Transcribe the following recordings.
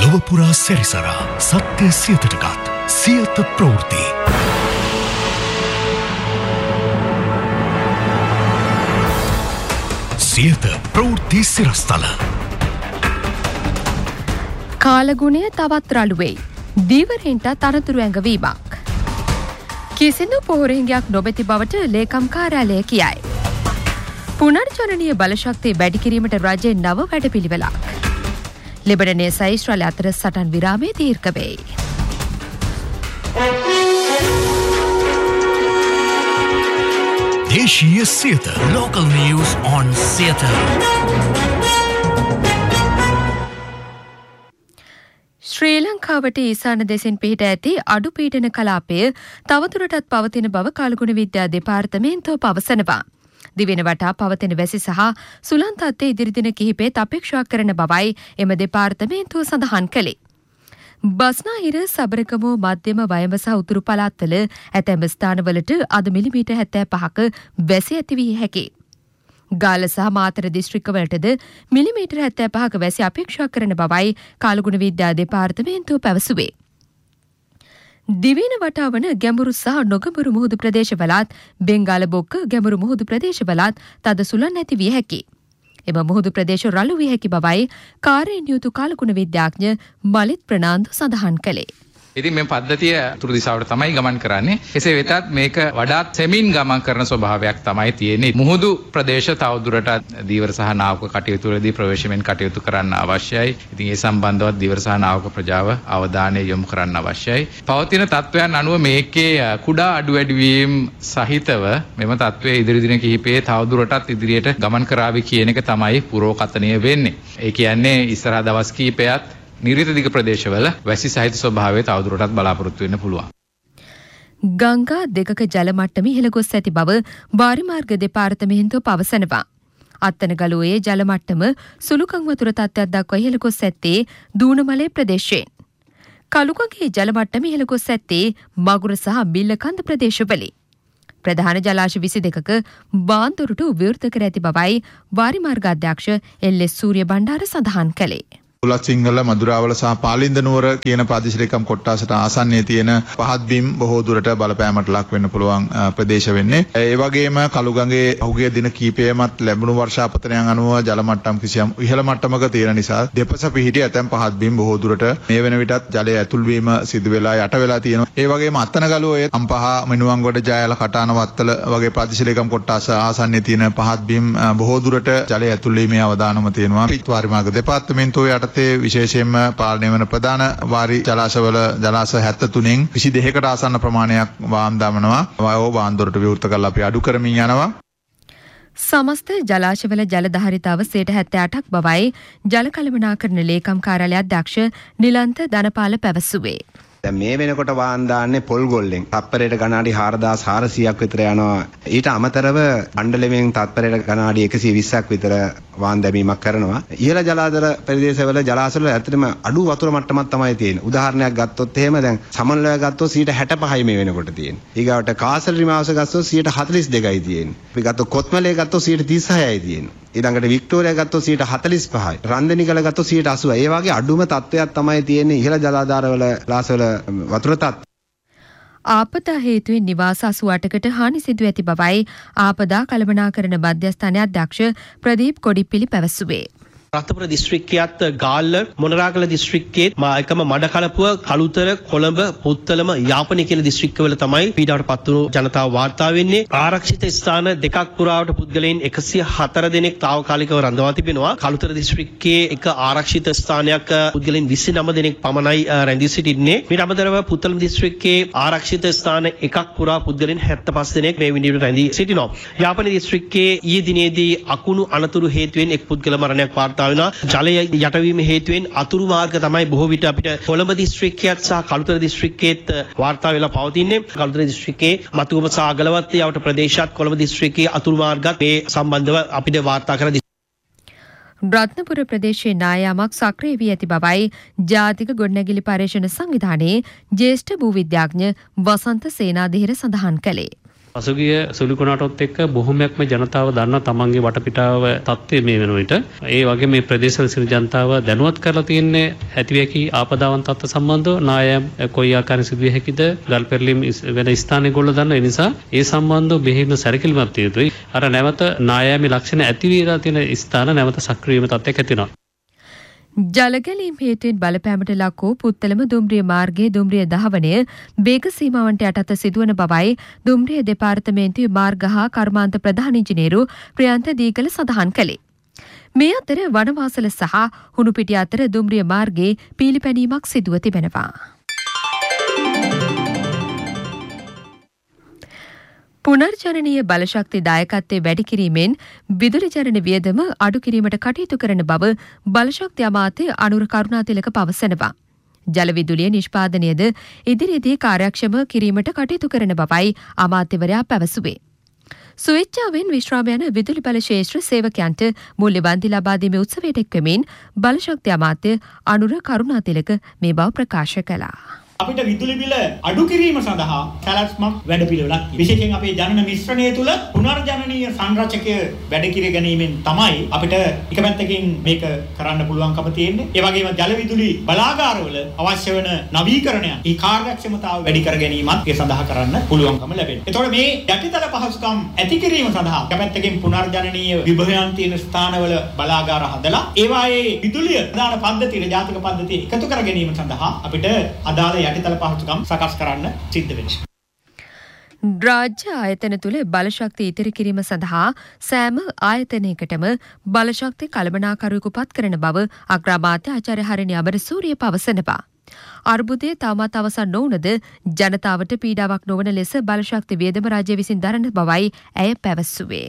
ලොවපුරා සැරිසරා සත්‍ය සියතටගත් සියත ප්‍රවෘත්ති. සියත ප්‍රවෘත්ති සිරස්තල. කාලගුණය තවත් රළුවෙයි. දීවරෙන්ට තනතුරු ඇඟවීමක්. කිසිදු පොහොරහිඟයක් නොබැති බවට ලේකම් කාර්යාලය කියයි. පුනර්ජනනීය බලශක්තිය වැඩි කිරීමට රජයේ නව වැඩපිළිවෙලක්. ලිබනනයේ සහ ඊශ්‍රායලය අතර සටන් විරාමයේ දීර්ඝ වෙයි. දේශීය Siyatha local news on Siyatha. ශ්‍රී ලංකාවට ඊසාන දෙසින් පිහිට ඇති අඩු පීඩන කලාපය තවදුරටත් පවතින බව කාලගුණ විද්‍යා දෙපාර්තමේන්තුව පවසනවා. දිවෙන වටා පවතින වැසි සහ සුළං තත්ත්වය ඉදිරි දින කිහිපෙත් අපේක්ෂා කරන බවයි එම දෙපාර්තමේන්තුව සඳහන් කළේ. බස්නාහිර සබරගමු මධ්‍යම වයඹ සහ උතුරු පළාත්වල ඇතැම් ස්ථානවලට අද මිලිමීටර් 75ක වැසි ඇති විය හැකියි. ගාල්ල සහ මාතර දිස්ත්‍රික්කවලටද මිලිමීටර් 75ක වැසි අපේක්ෂා කරන බවයි කාලගුණ විද්‍යා දෙපාර්තමේන්තුව පැවසුවේ. දිවයින වටාවන ගැඹුරු සහ නොගැඹුරු මුහුදු ප්‍රදේශවලත් බෙන්ගාල බොක්ක ගැඹුරු මුහුදු ප්‍රදේශවලත් තද සුළං නැති විය හැකියි. එම මුහුදු ප්‍රදේශ රළු විය හැකි බවයි කාර්යයෙන් යුතු කාලගුණ විද්‍යාඥ මලිත් ප්‍රනාන්දු සඳහන් කළේ. ඉතින් මේ පද්ධතිය උතුරු දිශාවට තමයි ගමන් කරන්නේ. කෙසේ වෙතත් මේක වඩාත් සෙමින් ගමන් කරන ස්වභාවයක් තමයි තියෙන්නේ. මුහුදු ප්‍රදේශ තවදුරටත් දීවර සහ නාවක කටයුතු වලදී ප්‍රවේශමෙන් කටයුතු කරන්න අවශ්‍යයි. ඉතින් ඒ සම්බන්ධවත් දීවර සහ නාවක ප්‍රජාව අවධානය යොමු කරන්න අවශ්‍යයි. පවතින තත්ත්වයන් අනුව මේකේ කුඩා අඩු වැඩි වීම සහිතව මෙම තත්ත්වයේ ඉදිරි දින කිහිපයේ තවදුරටත් ඉදිරියට ගමන් කරાવી කියන එක තමයි පුරෝකථනය වෙන්නේ. ඒ කියන්නේ ඉස්සරහ දවස් කිහිපයක් නිරිත දිග ප්‍රදේශවල වැසි සහිත ස්වභාවය තවදුරටත් බලාපොරොත්තු වෙන්න පුළුවන්. ගංගා දෙකක ජල මට්ටම ඉහළ ගොස් ඇති බව වාරිමාර්ග දෙපාර්තමේන්තුව පවසනවා. අත්තනගලුවේ ජල මට්ටම සුළුකම් වතුර තත්ත්වයක් දක්වා ඉහළ ගොස් ඇත්තේ දූණමලේ ප්‍රදේශයෙන්. කළුගඟේ ජල මට්ටම ඉහළ ගොස් ඇත්තේ මගුර සහ බිල්ලකන්ද ප්‍රදේශවලින්. ප්‍රධාන ජලාශ 22ක බාන්දොරට විවෘත කර ඇති බවයි වාරිමාර්ග අධ්‍යක්ෂ එල්.එස්. සූරිය බණ්ඩාර සඳහන් කළේ. උලත් සිංහල මදුරාවල සහ පාලින්ද නුවර කියන ප්‍රාදේශීය ලේකම් කොට්ටාසට ආසන්නයේ තියෙන පහත් බිම් බොහෝ දුරට බලපෑමට ලක් වෙන්න පුළුවන් ප්‍රදේශ වෙන්නේ. ඒ වගේම කළුගඟේ පහුගිය දින කීපයමත් ලැබුණු වර්ෂාපතනයන් අනුව ජල මට්ටම් කිසියම් ඉහළ මට්ටමක තියෙන නිසා දෙපස පිහිටි ඇතැම් පහත් බිම් බොහෝ දුරට මේ වෙන විටත් ජලය ඇතුල් වීම සිදු වෙලා යට වෙලා තියෙනවා. ඒ වගේම අත්තනගලුවේ අම්පහ මිනුවන්ගොඩ ජයල කටාන වත්තල වගේ ප්‍රාදේශීය ලේකම් කොට්ටාස ආසන්නයේ තියෙන පහත් බිම් බොහෝ දුරට ජලය ඇතුල් වීමේ අවදානම තියෙනවා. වාරිමාර්ග දෙපාර්තමේන්තුවේ විශේෂයෙන්ම පාලනය වන ප්‍රධාන වාරි ජලාශවල ජලාශ 73න් 22කට ආසන්න ප්‍රමාණයක් වාම් දමනවා. වයෝ බාන්දොරට විවෘත කරලා අපි අඩු කරමින් යනවා. සමස්ත ජලාශවල ජල ධාරිතාව 78ක් බවයි ජල කළමනාකරණ ලේකම් කාර්යාලය අධ්‍යක්ෂ නිලන්ත ධනපාල පැවසුවේ. දැන් මේ වෙනකොට වාන් දාන්නේ පොල් ගොල්ලෙන් තත්පරයට ගණාඩි 4400ක් විතර යනවා. ඊට අමතරව මණ්ඩලයෙන් තත්පරයට ගණාඩි 120ක් විතර වාන් දැමීමක් කරනවා. ඉහළ ජලාධර ප්‍රදේශවල ජලාශවල ඇත්තටම අඩු වතුර මට්ටමක් තමයි තියෙන්නේ. උදාහරණයක් ගත්තොත් එහෙම දැන් සමනලය ගත්තොත් 65යි මේ වෙනකොට තියෙන්නේ. ඊගාවට කාසල් රිමාවස ගත්තොත් 42යි තියෙන්නේ. අපි ගත්තොත් කොත්මලේ ගත්තොත් 36යි තියෙන්නේ. ඊළඟට වික්ටෝරියා ගත්තොත් 45යි. රන්දනිකල ගත්තොත් 80යි. ඒ වගේ අඩුම තත්ත්වයක් තමයි තියෙන්නේ ඉහළ ජලාධාරවල ජලාශවල වතුර තත්. ආපදා හේතුවෙන් නිවාස 88කට හානි සිදු ඇති බවයි ආපදා කළමනාකරණ මධ්‍යස්ථානයේ අධ්‍යක්ෂ ප්‍රදීප් කොඩිප්පිලි පැවසුවේ. රත්නපුර දිස්ත්‍රික්කයේත් ගාල්ල මොනරාගල දිස්ත්‍රික්කයේ එකම මඩකලපුව කළුතර කොළඹ පුත්තලම යාපනය කියන දිස්ත්‍රික්කවල තමයි පීඩාවට පත්වුණු ජනතාව වාර්තා වෙන්නේ. ආරක්ෂිත ස්ථාන දෙකක් පුරාවට පුද්ගලයන් 104 දෙනෙක් తాවකාලිකව රඳවා තිබෙනවා. කළුතර දිස්ත්‍රික්කයේ එක ආරක්ෂිත ස්ථානයක් පුද්ගලයන් 29 දෙනෙක් පමණයි රැඳී සිටින්නේ. ඊට අමතරව පුත්තලම දිස්ත්‍රික්කයේ ආරක්ෂිත ස්ථාන එකක් පුරා පුද්ගලයන් 75 දෙනෙක් මේ විදිහට රැඳී සිටිනවා. යාපනය දිස්ත්‍රික්කයේ ඊයේ දිනේදී අකුණු අනතුරු හේතුවෙන් එක් පුද්ගල මරණයක් ජලය යටවීම හේතුවෙන් අතුරු මාර්ග තමයි බොහෝ විට අපිට කොළඹ දිස්ත්‍රික්කයේත් සහ කළුතර දිස්ත්‍රික්කයේත් වාර්තා වෙලා පවතින්නේ. කළුතර දිස්ත්‍රික්කයේ මතුවම සහ අගලවත්ත යවට ප්‍රදේශات කොළඹ දිස්ත්‍රික්කයේ අතුරු මාර්ගත් මේ සම්බන්ධව අපිට වාර්තා කර රත්නපුර ප්‍රදේශයේ නායාමක් සක්‍රිය වී ඇති බවයි ජාතික ගොඩනැගිලි පර්යේෂණ සංවිධානයේ ජ්‍යෙෂ්ඨ භූවිද්‍යාඥ වසන්ත සේනාධීර සඳහන් කළේ. පසුගිය සුළුකුණාටොත් එක්ක බොහොමයක්ම ජනතාව දන්නා තමන්ගේ වටපිටාව තත්ත්වය මේ වෙන විට ඒ වගේ මේ ප්‍රදේශවල සිට ජනතාව දැනුවත් කරලා තියෙන්නේ ඇතිවැකි ආපදාවන් තත්ත්ව සම්බන්ධව නායම් කොයි ආකාරයෙන් සිදුවිය හැකිද ගල් පෙරළීම් වෙන ස්ථානයේ ගොල්ලෝ දන්නා ඒ නිසා ඒ සම්බන්ධව බෙහෙවින් සැලකිලිමත් විය යුතුයි. අර නැවත නායමේ ලක්ෂණ ඇති වීලා තියෙන ස්ථාන නැවත සක්‍රිය වීම තත්ත්වයක් ඇති වෙනවා. ජලගැලීම් හේතුවෙන් බලපෑමට ලක් වූ පුත්තලම දුම්රිය මාර්ගයේ දුම්රිය දහවනය වේග සීමාවන්ට යටත සිදුවන බවයි දුම්රිය දෙපාර්තමේන්තුවේ මාර්ග හා කර්මාන්ත ප්‍රධාන ඉංජිනේරු ප්‍රියන්ත දීගල සඳහන් කළේ. මේ අතර වනවාසල සහ හුණුපිටිය අතර දුම්රිය මාර්ගයේ පීලිපැනීමක් සිදුව තිබෙනවා. පුනර්ජනනීය බලශක්ති දායකත්වයේ වැඩි කිරීමෙන් විදුලි ජනන වියදම අඩු කිරීමට කටයුතු කරන බව බලශක්ති අමාත්‍ය අනුර කරුණාතිලක පවසනවා. ජල විදුලිය නිෂ්පාදනයද ඉදිරියේදී කාර්යක්ෂම කිරීමට කටයුතු කරන බවයි අමාත්‍යවරයා පැවසුවේ. ස්වේච්ඡාවෙන් විශ්‍රාම යන විදුලි බල ශේෂ්ත්‍ර සේවකයන්ට මූල්‍ය වන්දි ලබා දීමේ උත්සවයට එක්වමින් බලශක්ති අමාත්‍ය අනුර කරුණාතිලක මේ බව ප්‍රකාශ කළා. අපිට විදුලි බිල අඩු කිරීම සඳහා සැලැස්මක් වැඩපිළිවෙලක් විශේෂයෙන් අපේ ජනන මිශ්‍රණය තුළ පුනර්ජනනීය සංරචකය වැඩ කිර ගැනීමෙන් තමයි අපිට එක පැත්තකින් මේක කරන්න පුළුවන්කම තියෙන්නේ. ඒ වගේම ජල විදුලි බලාගාරවල අවශ්‍ය වෙන නවීකරණයන් ඒ කාර්යක්ෂමතාව වැඩි කර ගැනීමත් ඒ සඳහා කරන්න පුළුවන්කම ලැබෙනවා. එතකොට මේ යටිතල පහසුකම් ඇති කිරීම සඳහා එක පැත්තකින් පුනර්ජනනීය විභවයන් තියෙන ස්ථානවල බලාගාර හදලා ඒවායේ විදුලිය දාන පද්ධතිය ජාතික පද්ධතිය එකතු කර ගැනීම සඳහා අපිට අදාළ යටිතල පහසුකම් සකස් කරන්න සිද්ධ වෙනවා. රාජ්‍ය ආයතන තුළ බලශක්ති ඉතිරි කිරීම සඳහා සෑම ආයතනයකටම බලශක්ති කළමනාකරුවෙකු පත් කරන බව අග්‍රාමාත්‍ය ආචාර්ය හරිනි අමරසූරිය පවසනවා. අර්බුදය තවමත් අවසන් නොවුනද ජනතාවට පීඩාවක් නොවන ලෙස බලශක්ති වියදම රාජ්‍ය විසින් දරන බවයි ඇය පැවසුවේ.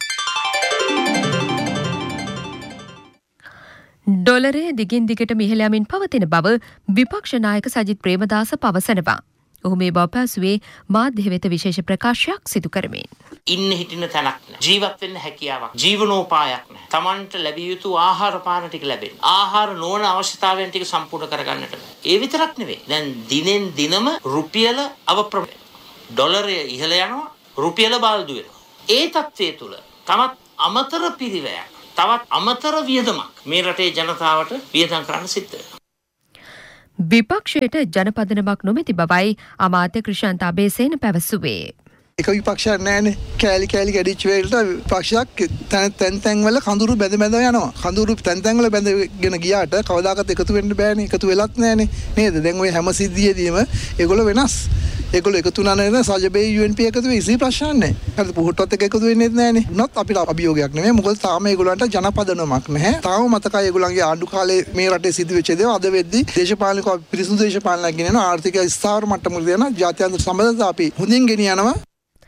ඩොලරය දිගින් දිගටම ඉහළ යමින් පවතින බව විපක්ෂ නායක සජිත් ප්‍රේමදාස පවසනවා. ඔහු මේ බව පැවසුවේ මාධ්‍ය වෙත විශේෂ ප්‍රකාශයක් සිදු කරමින්. ඉන්න හිටින තැනක් නැහැ. ජීවත් වෙන්න හැකියාවක්, ජීවනෝපායක් නැහැ. Tamanට ලැබිය යුතු ආහාර පාන ටික ලැබෙන්න. ආහාර නොවන අවශ්‍යතාවයන් ටික සම්පූර්ණ කරගන්නට. ඒ විතරක් නෙවෙයි. දැන් දිනෙන් දිනම රුපියල ඩොලරය ඉහළ යනවා, රුපියල බාල්දු වෙනවා. ඒ තත්ත්වයේ තුල තවත් අමතර පිරිවැයක්, තවත් අමතර වියදමක් මේ රටේ ජනතාවට වියදම් කරන්න සිද්ධ වෙනවා. විපක්ෂයට ජනපදනමක් නොමැති බවයි අමාත්‍ය ක්‍රිෂාන්ත අබේසේන පැවසුවේ. එක විපක්ෂයක් නැහැනේ. කෑලි කැඩිච්ච වෙලට විපක්ෂයක් තැන් වල කඳුරු බැඳ යනවා. කඳුරු තැන් වල බැඳගෙන ගියාට කවදාකවත් එකතු වෙන්න බෑනේ. එකතු වෙලත් නැහැනේ. නේද? දැන් ওই හැම සිද්ධියේදීම ඒගොල්ලෝ වෙනස්. ඒගොල්ලෝ එකතු වුණා නේද? සජබේ UNP එකතු වෙයි ඉසි ප්‍රශ්න නැහැ. හරිද? පුහුට්ටුවත් එක එකතු වෙන්නේ නැහැනේ. උනත් අපිට අභියෝගයක් නෙමෙයි. මොකද තාම ඒගොල්ලන්ට ජනපදනමක් නැහැ. තාම මතකයි ඒගොල්ලන්ගේ ආණ්ඩු කාලේ මේ රටේ සිදුවෙච්ච දේවල් අද වෙද්දී දේශපාලනිකව පිරිසුදු දේශපාලනයක් ගෙනන ආර්ථික ස්ථාවර මට්ටමකට දෙන ජාත්‍යන්තර සම්බන්ධතා අපි හොඳින් ගෙනියනවා.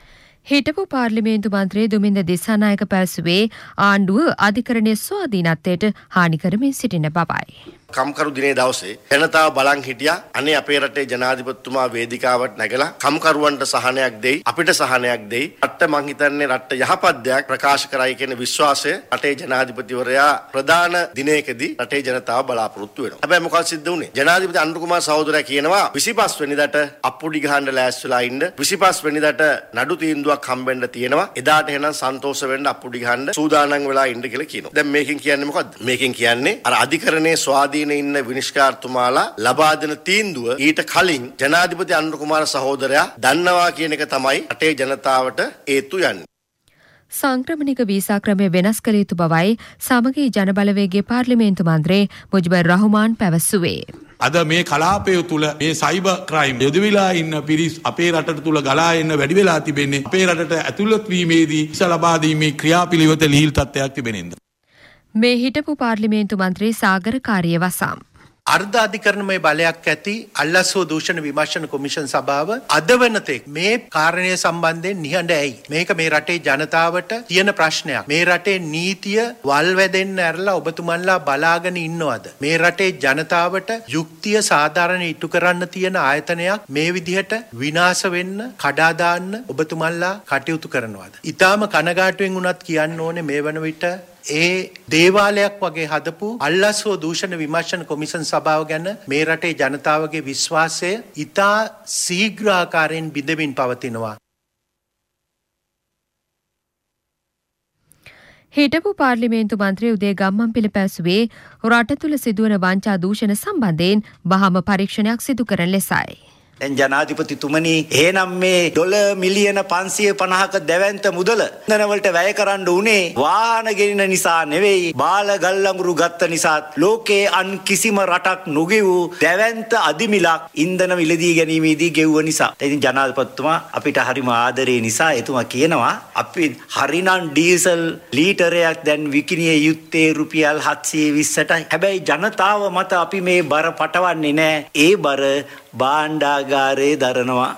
හිටපු පාර්ලිමේන්තු මන්ත්‍රී දුමින්ද දිසානායක පැවසුවේ ආණ්ඩුව අධිකරණයේ ස්වාධීනත්වයට හානි කරමින් සිටින බවයි. කම්කරු දිනේ දවසේ ජනතාව බලන් හිටියා අනේ අපේ රටේ ජනාධිපතිතුමා වේදිකාවට නැගලා කම්කරුවන්ට සහනයක් දෙයි අපිට සහනයක් දෙයි රට මං හිතන්නේ රට යහපත් දෙයක් ප්‍රකාශ කරයි කියන විශ්වාසය රටේ ජනාධිපතිවරයා ප්‍රධාන දිනයකදී රටේ ජනතාව බලාපොරොත්තු වෙනවා. හැබැයි මොකක්ද සිද්ධ වුනේ? ජනාධිපති අනුර කුමාර සහෝදරයා කියනවා 25 වෙනිදාට අප්පුඩි ගහන්න ලෑස්තිලා ඉන්න 25 වෙනිදාට නඩු තීන්දුවක් හම්බෙන්න තියෙනවා. එදාට එහෙනම් සන්තෝෂ වෙන්න අප්පුඩි ගහන්න සූදානම් වෙලා ඉන්න කියලා කියනවා. දැන් මේකෙන් කියන්නේ මොකද්ද? මේකෙන් කියන්නේ අර අධිකරණයේ ඉන්න විනිශ්චයතුමාලා ලබා දෙන තීන්දුව ඊට කලින් ජනාධිපති අනුර කුමාර සහෝදරයා දන්නවා කියන එක තමයි රටේ ජනතාවට හේතු යන්නේ. සංක්‍රමණික වීසා ක්‍රමය වෙනස් කළ යුතු බවයි සමගී ජනබලවේගයේ පාර්ලිමේන්තු මන්ත්‍රී මුජිබර් රහමාන් පැවසුවේ. අද මේ කලාපය තුළ මේ සයිබර් ක්‍රයිම් යොදවිලා ඉන්න පිරිස් අපේ රටට තුළ ගලා එන්න වැඩි වෙලා තිබෙන්නේ අපේ රටට ඇතුළත් වීමේදී වීසා ලබා දීමේ ක්‍රියාපිළිවෙත ලිහිල් තත්ත්වයක් තිබෙනින්ද. මේ හිටපු පාර්ලිමේන්තු මන්ත්‍රී සාගර කාර්යවසම් අර්ධාධිකරණමය බලයක් ඇති අල්ලස්ව දූෂණ විමර්ශන කොමිෂන් සභාව අද වෙනතෙක් මේ කාරණය සම්බන්ධයෙන් නිහඬ ඇයි? මේක මේ රටේ ජනතාවට තියෙන ප්‍රශ්නයක්. මේ රටේ නීතිය වල් වැදෙන්න ඇරලා ඔබතුමන්ලා බලාගෙන ඉන්නවද? මේ රටේ ජනතාවට යුක්තිය සාධාරණ ඉටු කරන්න තියෙන ආයතනයක් මේ විදිහට විනාශ වෙන්න කඩා දාන්න ඔබතුමන්ලා කටයුතු කරනවද? ඊටාම කනගාටුවෙන් උනත් කියන්න ඕනේ මේ වන විට ඒ දේවාලයක් වගේ හදපු අල්ලස්ව දූෂණ විමර්ශන කොමිෂන් සභාව ගැන මේ රටේ ජනතාවගේ විශ්වාසය ඉතා ශීඝ්‍ර ආකාරයෙන් බිඳමින් පවතිනවා. හිටපු පාර්ලිමේන්තු මන්ත්‍රී උදේ ගම්මන්පිල පැවසුවේ රට තුළ සිදුවන වංචා දූෂණ සම්බන්ධයෙන් වහම පරීක්ෂණයක් සිදු කරන ලෙසයි. දැන් ජනාධිපතිතුමනි එහෙනම් මේ ඩොලර් මිලියන 550ක දැවැන්ත මුදල ඉන්ධන වලට වැය කරන්න උනේ වාහන ගෙනින නිසා නෙවෙයි බාල ගල්ලඟුරු ගත්ත නිසාත් ලෝකේ අන් කිසිම රටක් නොගෙවූ දැවැන්ත අදිමිලක් ඉන්ධන මිලදී ගැනීමේදී ගෙවුව නිසා. ඉතින් ජනාධිපතිතුමා අපිට හරිම ආදරේ නිසා එතුමා කියනවා අපි හරිනම් ඩීසල් ලීටරයක් දැන් විකිණිය යුත්තේ රුපියල් 720ටයි. හැබැයි ජනතාව මත අපි මේ බර පටවන්නේ නැහැ. ඒ බර භාණ්ඩාගාරේ දරනවා.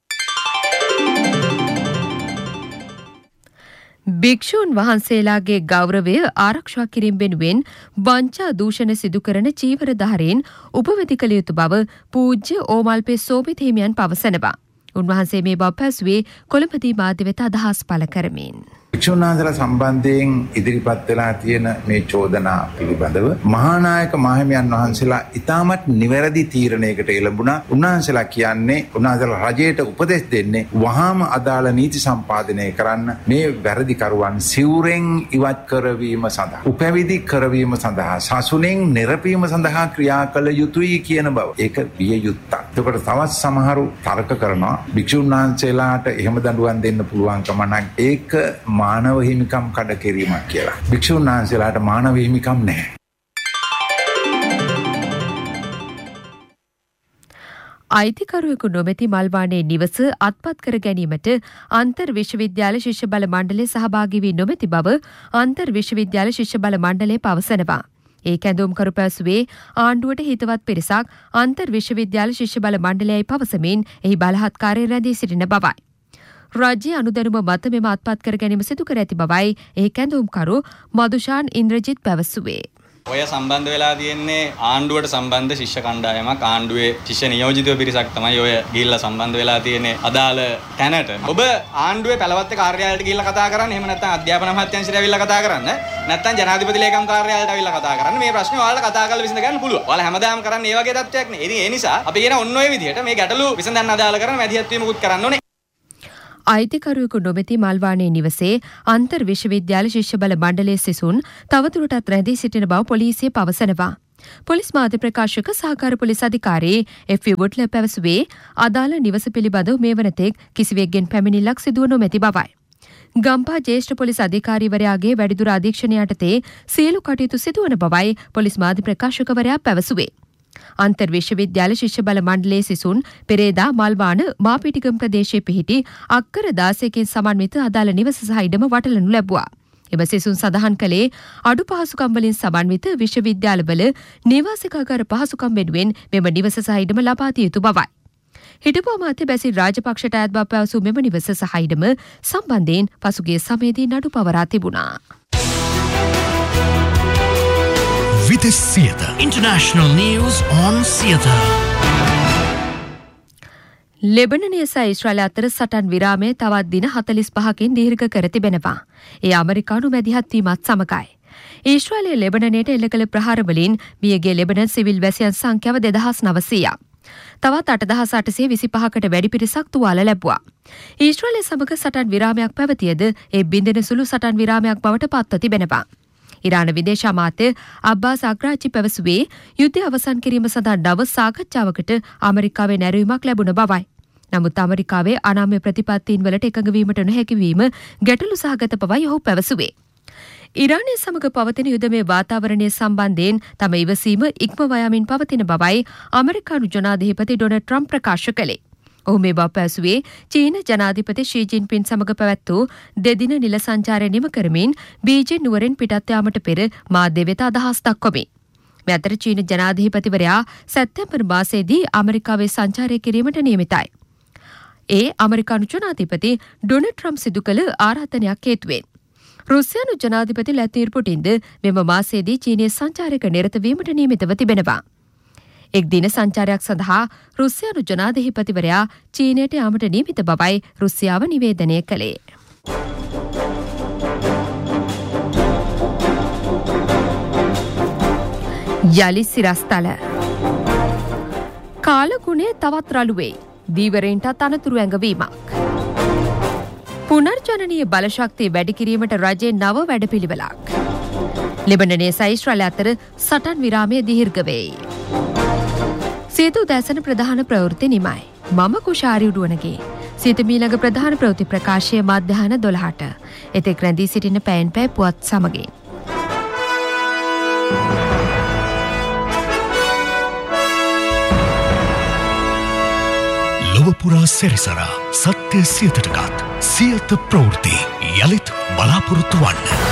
භික්ෂූන් වහන්සේලාගේ ගෞරවය ආරක්ෂා කිරීම වෙනුවෙන් වංචා දූෂණ සිදු කරන චීවරධාරීන් උපවිධි කළ යුතු බව පූජ්‍ය ඕමල්පේ සෝභිත හිමියන් පවසනවා. උන්වහන්සේ මේ බව පැවසුවේ කොළඹදී මාධ්‍ය වෙත අදහස් පළ කරමින්. භික්ෂුන් වහන්සේලා සම්බන්ධයෙන් ඉදිරිපත් වෙලා තියෙන මේ චෝදනා පිළිබඳව මහානායක මාහිමියන් වහන්සේලා ඉතාමත් නිවැරදි තීරණයකට එළඹුණා. උන්වහන්සේලා කියන්නේ උන්වහන්සේලා රජයට උපදෙස් දෙන්නේ වහාම අදාළ නීති සම්පාදනය කරන්න මේ වැරදිකරුවන් සිවුරෙන් ඉවත් කරවීම සඳහා උපැවිදි කරවීම සඳහා සසුනෙන් නිරපීම සඳහා ක්‍රියා කළ යුතුයි කියන බව. ඒක විය යුත්තක්. ඒකට තවත් සමහරු තර්ක කරනවා භික්ෂුන් වහන්සේලාට එහෙම දඬුවම් දෙන්න පුළුවන් කමක් ඒක මානව හිමිකම් කඩ කිරීමක් කියලා. භික්ෂුන් වහන්සේලාට මානව හිමිකම් නැහැ. අයිතිකරුවෙකු නොමැති මල්වානේ නිවස අත්පත් කර ගැනීමට අන්තර් විශ්වවිද්‍යාල ශිෂ්‍ය බල මණ්ඩලය සහභාගී වී නොමැති බව අන්තර් විශ්වවිද්‍යාල ශිෂ්‍ය බල මණ්ඩලය පවසනවා. ඒ කැඳවුම්කරු පැවසුවේ ආණ්ඩුවට හිතවත් පිරිසක් අන්තර් විශ්වවිද්‍යාල ශිෂ්‍ය බල මණ්ඩලයයි පවසමින් එහි බලහත්කාරය රැඳී සිටින බවයි. රාජ්‍ය අනුදැනුම මත මෙම අත්පත් කර ගැනීම සිදු කර ඇති බවයි එහි කැඳවුම්කරු මදුෂාන් ඉන්ද්‍රජිත් පැවසුවේ. ඔය සම්බන්ධ වෙලා තියෙන්නේ ආණ්ඩුවට සම්බන්ධ ශිෂ්‍ය කණ්ඩායමක් ආණ්ඩුවේ ශිෂ්‍ය නියෝජිතව පිරිසක් තමයි ඔය ගිහිල්ලා සම්බන්ධ වෙලා තියෙන්නේ අදාළ තැනට. ඔබ ආණ්ඩුවේ පළවත්ත කාර්යාලයට ගිහිල්ලා කතා කරන්න, එහෙම නැත්නම් අධ්‍යාපන අමාත්‍යාංශයට ඇවිල්ලා කතා කරන්න, නැත්නම් ජනාධිපති ලේකම් කාර්යාලයට ඇවිල්ලා කතා කරන්න. මේ ප්‍රශ්නේ ඔයාලට කතා කරලා විසඳ ගන්න පුළුවන්. ඔයාලා හැමදාම කරන්නේ මේ වගේ තත්ත්වයක් නේ. ඉතින් ඒ නිසා අපි කියන ඔන්න ඔය විදිහට මේ ගැටලු විසඳන්න අදාළ කරන මැදිහත් වීමකුත් කරන්න ඕනේ. අයිතිකරුවෙකු නොමැති මල්වානේ නිවසේ අන්තර් විශ්වවිද්‍යාල ශිෂ්‍ය බල මණ්ඩලයේ සිසුන් තවදුරටත් රැඳී සිටින බව පොලිසිය පවසනවා. පොලිස් මාධ්‍ය ප්‍රකාශක සහකාර පොලිස් අධිකාරී එෆ්.යු. වුඩ්ලර් පැවසුවේ අදාළ නිවස පිළිබඳව මේ වනතෙක් කිසිවෙක්ගෙන් පැමිණිල්ලක් සිදුව නොමැති බවයි. ගම්පහ ජ්‍යෙෂ්ඨ පොලිස් අධිකාරීවරයාගේ වැඩිදුර අධීක්ෂණය යටතේ සියලු කටයුතු සිදුවන බවයි පොලිස් මාධ්‍ය ප්‍රකාශකවරයා පැවසුවේ. අන්තර් විශ්වවිද්‍යාල ශිෂ්‍ය බල මණ්ඩලයේ සිසුන් පෙරේදා මල්වාන මාපිටිගම් ප්‍රදේශයේ පිහිටි අක්කර 16කින් සමන්විත අදාළ නිවස සහ ඉඩම වටලනු ලැබුවා. එම සිසුන් සඳහන් කළේ අඩු පහසුකම් වලින් සමන්විත විශ්වවිද්‍යාලවල නිවාසිකාගාර පහසුකම් වෙනුවෙන් මෙම නිවස සහ ඉඩම ලබා දිය යුතු බවයි. හිටපු අමාත්‍ය බැසිල් රාජපක්ෂට අයත් බව පැවසූ මෙම නිවස සහ ඉඩම සම්බන්ධයෙන් පසුගිය සමයේදී නඩු පවරා තිබුණා. Vites Theatre. International news on theatre. ලෙබනනය සහ ඊශ්‍රායල අතර සටන් විරාමය තවත් දින 45කින් දීර්ඝ කර තිබෙනවා. ඒ ඇමරිකානු මැදිහත් වීමත් සමගයි. ඊශ්‍රායලයේ ලෙබනනයට එල්ල කළ ප්‍රහාර වලින් මියගිය ලෙබනන් සිවිල් වැසියන් සංඛ්‍යාව 2900ක්. තවත් 8825කට වැඩි පිරිසක් තුවාල ලැබුවා. ඊශ්‍රායලය සමග සටන් විරාමයක් පැවතියද ඒ බිඳෙන සුළු සටන් විරාමයක් බවට පත්ව තිබෙනවා. ඉරාන විදේශ අමාත්‍ය අබ්බාස් අග්‍රාචි පැවසුවේ යුද්ධය අවසන් කිරීම සඳහා නව සාකච්ඡාවකට ඇමරිකාවේ නැරවීමක් ලැබුණ බවයි. නමුත් ඇමරිකාවේ අනාම්‍ය ප්‍රතිපත්තීන් වලට එකඟ වීමට නොහැකි වීම ගැටලු සහගත බවයි ඔහු පැවසුවේ. ඉරානය සමග පවතින යුදමය වාතාවරණය සම්බන්ධයෙන් තම ඉවසීම ඉක්මවා යමින් පවතින බවයි ඇමරිකානු ජනාධිපති ඩොනල්ඩ් ට්‍රම්ප් ප්‍රකාශ කළේ. ඔහු මේ බව පැවසුවේ චීන ජනාධිපති ෂී ජින්පින් සමග පැවැත් වූ දෙදින නිල සංචාරය නිම කරමින් බීජිං නුවරින් පිටත් යාමට පෙර මාධ්‍ය වෙත අදහස් දක්වමින්. මේ අතර චීන ජනාධිපතිවරයා සැප්තැම්බර් මාසයේදී ඇමරිකාවේ සංචාරය කිරීමට නියමිතයි. ඒ ඇමරිකානු ජනාධිපති ඩොනල්ඩ් ට්‍රම්ප් සිදු කළ ආරාධනයක් හේතුවෙන්. රුසියානු ජනාධිපති ව්ලාදිමිර් පුටින්ද මෙම මාසයේදී චීනයේ සංචාරයක නිරත වීමට නියමිතව තිබෙනවා. එක් දින සංචාරයක් සඳහා රුසියානු ජනාධිපතිවරයා චීනයට යාමට නියමිත බවයි රුසියාව නිවේදනය කළේ. යලි සිරස්තල කාලගුණය තවත් රළුවේ දීවරයින්ට අනතුරු ඇඟවීමක්. පුනර්ජ නවජනනීය බලශක්තිය වැඩි කිරීමට රජයේ නව වැඩපිළිවෙලක්. ලිබනනයේ ඊශ්‍රායලය අතර සටන් විරාමය දීර්ඝ වෙයි. සීතු දැසන ප්‍රධාන ප්‍රවෘත්ති නිමයි. මම කුෂාරි උඩුවනගේ. සීත මීළඟ ප්‍රධාන ප්‍රවෘත්ති ප්‍රකාශය මධ්‍යහන 12ට. එතෙක් රැඳී සිටින පැයෙන් පැය පුවත් සමගින්. ලොවපුරා සැරිසරා සත්‍ය සියතටගත් සියත ප්‍රවෘත්ති යළිත් බලාපොරොත්තු වන්න.